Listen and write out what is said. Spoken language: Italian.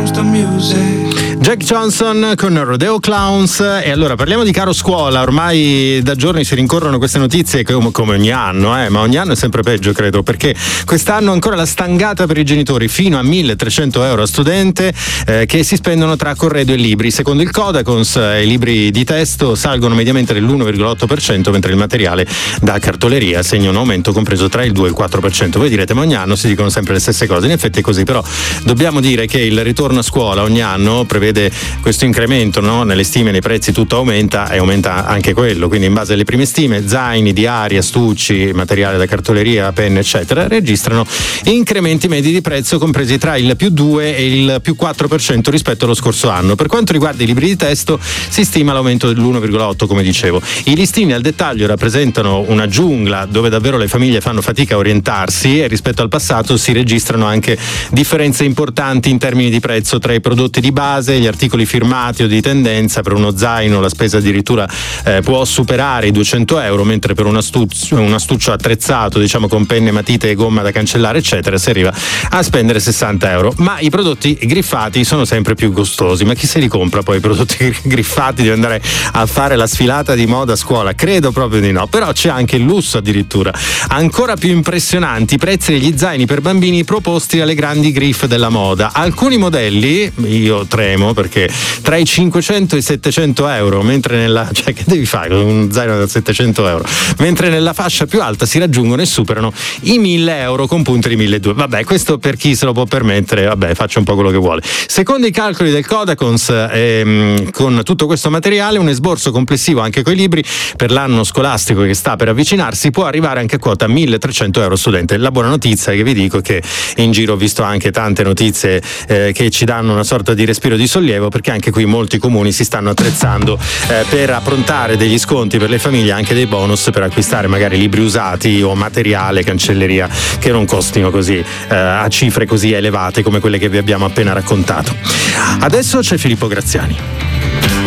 Jack Johnson con Rodeo Clowns. E allora parliamo di caro scuola. Ormai da giorni si rincorrono queste notizie come ogni anno, ma ogni anno è sempre peggio, credo, perché quest'anno ancora la stangata per i genitori, fino a 1.300 euro a studente, che si spendono tra corredo e libri. Secondo il Codacons i libri di testo salgono mediamente dell'1,8%, mentre il materiale da cartoleria segna un aumento compreso tra il 2 e il 4%. Voi direte, ma ogni anno si dicono sempre le stesse cose. In effetti è così, però dobbiamo dire che il ritorno a scuola ogni anno prevede questo incremento, no? Nelle stime, nei prezzi tutto aumenta e aumenta anche quello, quindi in base alle prime stime zaini, diari, astucci, materiale da cartoleria, penne eccetera registrano incrementi medi di prezzo compresi tra il più 2 e il più 4% rispetto allo scorso anno. Per quanto riguarda i libri di testo si stima l'aumento dell'1,8, come dicevo. I listini al dettaglio rappresentano una giungla dove davvero le famiglie fanno fatica a orientarsi, e rispetto al passato si registrano anche differenze importanti in termini di prezzo tra i prodotti di base, gli articoli firmati o di tendenza. Per uno zaino la spesa addirittura può superare i 200 euro, mentre per un astuccio attrezzato, diciamo con penne, matite e gomma da cancellare eccetera, si arriva a spendere 60 euro. Ma i prodotti griffati sono sempre più costosi. Ma chi se li compra poi i prodotti griffati? Deve andare a fare la sfilata di moda a scuola? Credo proprio di no. Però c'è anche il lusso addirittura. Ancora più impressionanti i prezzi degli zaini per bambini proposti dalle grandi griff della moda. Alcuni modelli, io tremo perché tra i 500 e i 700 euro, mentre cioè che devi fare con un zaino da 700 euro? Mentre nella fascia più alta si raggiungono e superano i 1.000 euro con punti di 1.200. Vabbè, questo per chi se lo può permettere, vabbè, faccia un po' quello che vuole. Secondo i calcoli del Codacons, con tutto questo materiale, un esborso complessivo anche coi libri per l'anno scolastico che sta per avvicinarsi può arrivare anche a quota 1.300 euro studente. La buona notizia che vi dico è che in giro ho visto anche tante notizie che ci danno una sorta di respiro di sollievo, perché anche qui molti comuni si stanno attrezzando per approntare degli sconti per le famiglie, anche dei bonus per acquistare magari libri usati o materiale, cancelleria, che non costino così a cifre così elevate come quelle che vi abbiamo appena raccontato. Adesso c'è Filippo Graziani.